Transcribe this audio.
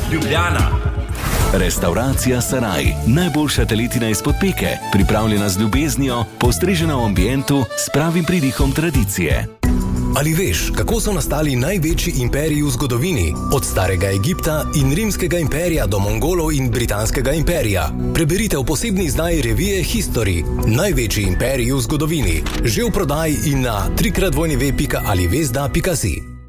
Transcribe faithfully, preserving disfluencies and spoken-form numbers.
Ljubljana. Restauracija Saraj, najboljša teletina izpod peke, pripravljena z ljubeznijo, postrežena v ambientu s pravim pridihom tradicije. Ali veš, kako so nastali največji imperiji v zgodovini? Od starega Egipta in rimskega imperija do Mongolov in britanskega imperija. Preberite v posebni izdaji revije History. Največji imperiji v zgodovini. Že v prodaji in na tri krat w pika alivezda pika si.